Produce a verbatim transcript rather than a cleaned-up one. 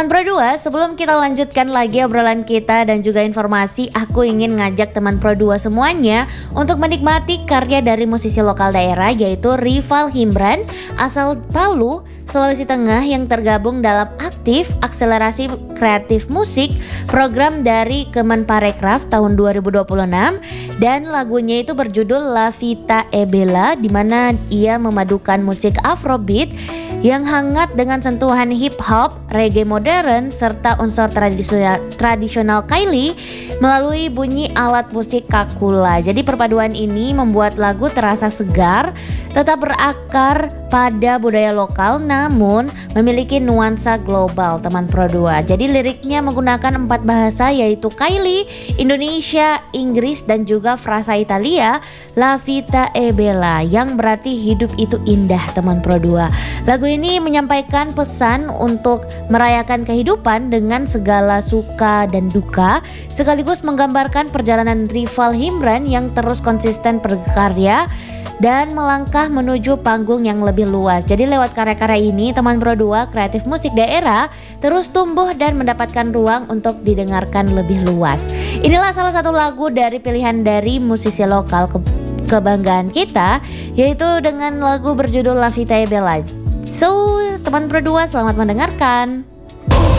Teman Pro dua, sebelum kita lanjutkan lagi obrolan kita dan juga informasi, aku ingin ngajak teman Pro dua semuanya untuk menikmati karya dari musisi lokal daerah, yaitu Rival Himbran asal Palu, Sulawesi Tengah, yang tergabung dalam Aktif Akselerasi Kreatif Musik, program dari Kemenparekraf tahun dua ribu dua puluh enam, dan lagunya itu berjudul La Vita e Bella, di mana ia memadukan musik Afrobeat yang hangat dengan sentuhan hip hop, reggae modern, serta unsur tradisional, tradisional Kaili melalui bunyi alat musik kakula. Jadi perpaduan ini membuat lagu terasa segar, tetap berakar pada budaya lokal, namun memiliki nuansa global, teman Pro dua. Jadi liriknya menggunakan empat bahasa, yaitu Kaili, Indonesia, Inggris, dan juga frasa Italia, La Vita e Bella, yang berarti hidup itu indah, teman Pro dua. Lagu ini menyampaikan pesan untuk merayakan kehidupan dengan segala suka dan duka, sekaligus menggambarkan perjalanan Rival Himbran yang terus konsisten berkarya dan melangkah menuju panggung yang lebih luas. Jadi lewat karya-karya ini, teman Pro dua, kreatif musik daerah terus tumbuh dan mendapatkan ruang untuk didengarkan lebih luas. Inilah salah satu lagu dari pilihan dari musisi lokal ke- kebanggaan kita, yaitu dengan lagu berjudul La Vita e Bella. So, teman Pro dua, selamat mendengarkan.